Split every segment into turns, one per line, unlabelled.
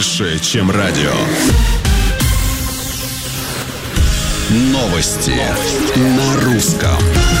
Больше, чем радио. Новости на русском.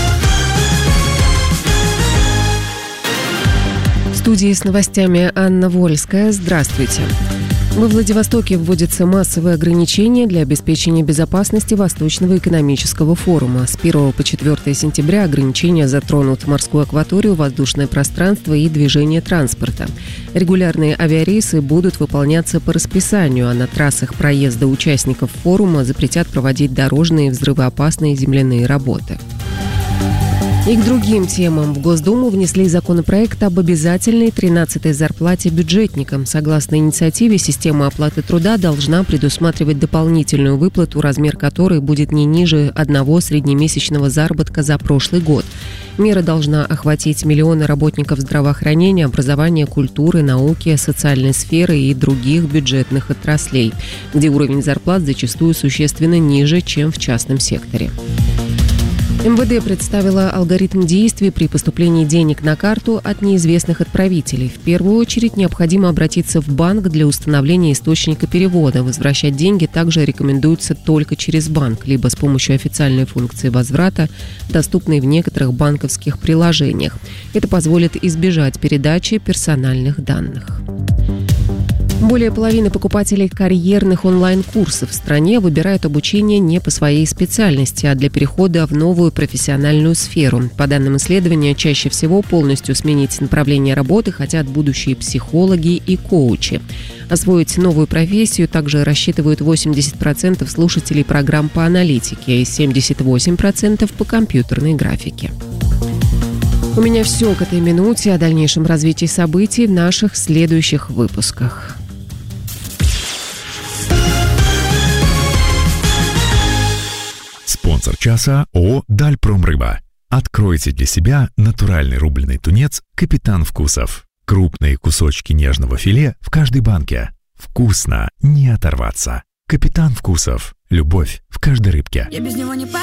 В студии с новостями Анна Вольская. Здравствуйте. Во Владивостоке вводятся массовые ограничения для обеспечения безопасности Восточного экономического форума. С 1 по 4 сентября ограничения затронут морскую акваторию, воздушное пространство и движение транспорта. Регулярные авиарейсы будут выполняться по расписанию, а на трассах проезда участников форума запретят проводить дорожные, взрывоопасные земляные работы. И к другим темам. В Госдуму внесли законопроект об обязательной 13-й зарплате бюджетникам. Согласно инициативе, система оплаты труда должна предусматривать дополнительную выплату, размер которой будет не ниже одного среднемесячного заработка за прошлый год. Мера должна охватить миллионы работников здравоохранения, образования, культуры, науки, социальной сферы и других бюджетных отраслей, где уровень зарплат зачастую существенно ниже, чем в частном секторе. МВД представила алгоритм действий при поступлении денег на карту от неизвестных отправителей. В первую очередь необходимо обратиться в банк для установления источника перевода. Возвращать деньги также рекомендуется только через банк, либо с помощью официальной функции возврата, доступной в некоторых банковских приложениях. Это позволит избежать передачи персональных данных. Более половины покупателей карьерных онлайн-курсов в стране выбирают обучение не по своей специальности, а для перехода в новую профессиональную сферу. По данным исследования, чаще всего полностью сменить направление работы хотят будущие психологи и коучи. Освоить новую профессию также рассчитывают 80% слушателей программ по аналитике и 78% по компьютерной графике. У меня все к этой минуте. О дальнейшем развитии событий в наших следующих выпусках.
Спонсор часа ООО «Дальпромрыба». Откройте для себя натуральный рубленый тунец «Капитан Вкусов». Крупные кусочки нежного филе в каждой банке. Вкусно, не оторваться. «Капитан Вкусов». Любовь в каждой рыбке.
Я без него не